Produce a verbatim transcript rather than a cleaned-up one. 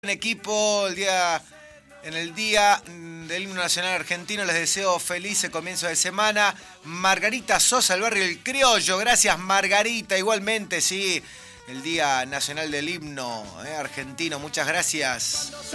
En equipo, el día, en el día del himno nacional argentino, les deseo feliz comienzo de semana. Margarita Sosa, el barrio El Criollo, gracias Margarita, igualmente, sí, el día nacional del himno eh, argentino, muchas gracias.